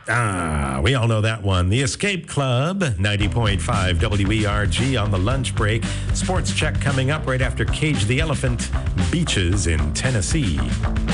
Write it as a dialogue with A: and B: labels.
A: Ah, we all know that one. The Escape Club, 90.5 WERG on the lunch break. Sports Check coming up right after Cage the Elephant, Beaches in Tennessee.